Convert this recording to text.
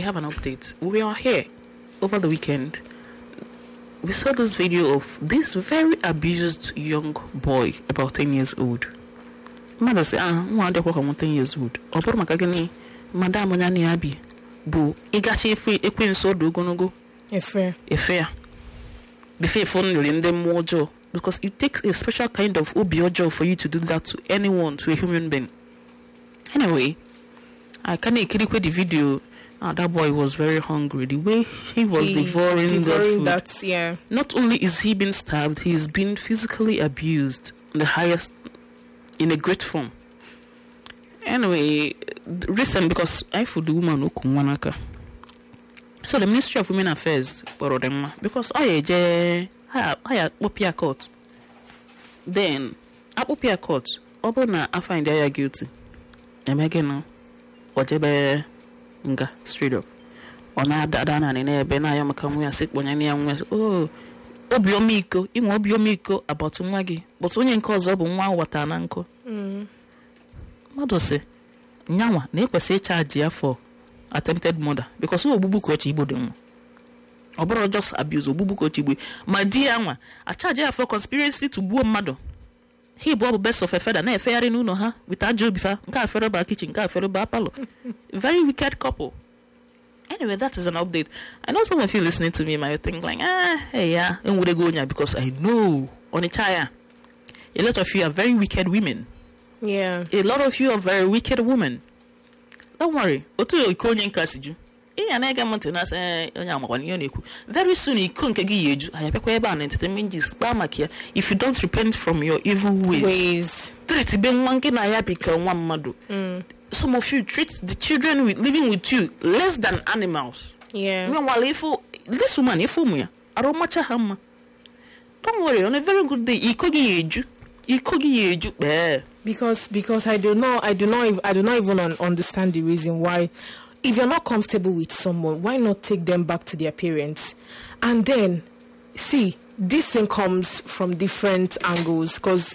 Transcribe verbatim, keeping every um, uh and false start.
have an update. We are here over the weekend. We saw this video of this very abused young boy, about ten years old. Mother say, ah, one day about ten years old. Opo makagani, Madam Onyani Abi, bu igachi free ekwen so do gonogo. Efe. Efe. Before phone linde mojo, because it takes a special kind of obiojo for you to do that to anyone, to a human being. Anyway, I can't equate the video. Uh, that boy was very hungry. The way he was he devouring, devouring that food. That, yeah. Not only is he being starved, he's been physically abused in the highest, in a great form. Anyway, recent, because I for the woman who kumwanaka. So the Ministry of Women Affairs, because I je I I Opia court. Then at Opia court, Obona I find they are guilty. I'm again no. Whatever. Nga straight up ona dada na ne ebe na ya maka mu ya sik bonya ne ya nwe oh obiomiko inwe obiomiko about nwa gi but onye nke ọzọ bụ nwa wata na nko mm madu se nyanwa na ekwese charge ya for attempted murder because ogbugbu ko chi igbo dem oboro just abuse ogbugbu ko chi igbo ma di anwa a charge ya for conspiracy to buo mmadu he bụ best of a feather na efeyari n'ụlọ ha with ajo bifa nke afere ba kitchen nke afere ba palo. Very wicked couple. Anyway, that is an update. I know some of you listening to me might think like, ah, hey, yeah, and would go on because I know on a chaya. A lot of you are very wicked women. Yeah. A lot of you are very wicked women. Don't worry. Otu ikonye nkasiju. Iya na ega monte na say onya amakwan yo neku. Very soon ikon kegi yeju. Ayapekwa ebe an entertainment gist ba makia. If you don't repent from your evil ways. Ways. Treat be nwanke na ya bika nwa mmadu. Mm. Some of you treat the children with living with you less than animals. Yeah. Meanwhile, if this woman, if you aromacha hamma. Don't worry, on a very good day, ikogi yeju. Ikogi yeju. Because because I do not I do not I do not even un- understand the reason why. If you're not comfortable with someone, why not take them back to their parents? And then, see, this thing comes from different angles. Because